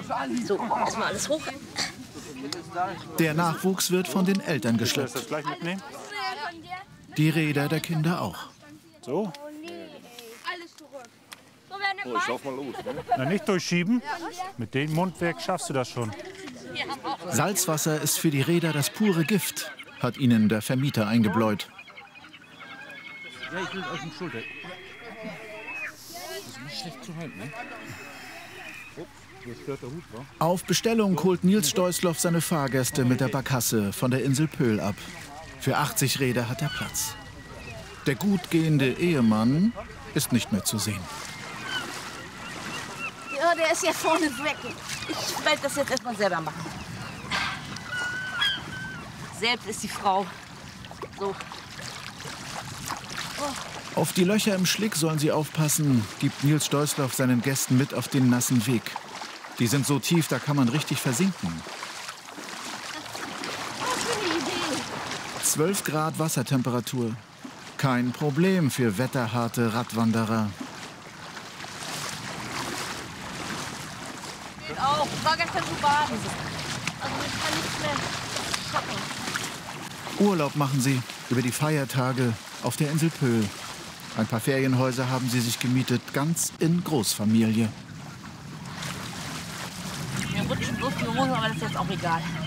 So, erstmal alles hoch. Der Nachwuchs wird von den Eltern geschleppt. Das gleich mitnehmen? Die Räder der Kinder auch. So? Alles zurück. Oh, ich lauf mal los. Ne? Na, nicht durchschieben. Mit dem Mundwerk schaffst du das schon. Salzwasser ist für die Räder das pure Gift, hat ihnen der Vermieter eingebläut. Ja, ich will euch eine Schulter. Das ist nicht schlecht zu halten, ne? Auf Bestellung holt Nils Stoisloff seine Fahrgäste mit der Barkasse von der Insel Pöhl ab. Für 80 Räder hat er Platz. Der gut gehende Ehemann ist nicht mehr zu sehen. Ja, der ist ja vorne weg. Ich werde das jetzt erstmal selber machen. Selbst ist die Frau. So. Auf die Löcher im Schlick sollen sie aufpassen, gibt Nils Stoisloff seinen Gästen mit auf den nassen Weg. Die sind so tief, da kann man richtig versinken. 12 Grad Wassertemperatur. Kein Problem für wetterharte Radwanderer. Geht auch. Ich war gestern zu baden. Also ich kann nichts mehr schaffen. Urlaub machen sie über die Feiertage auf der Insel Pöhl. Ein paar Ferienhäuser haben sie sich gemietet, ganz in Großfamilie. Mir rutschen bloß die Hose, aber das ist jetzt auch egal.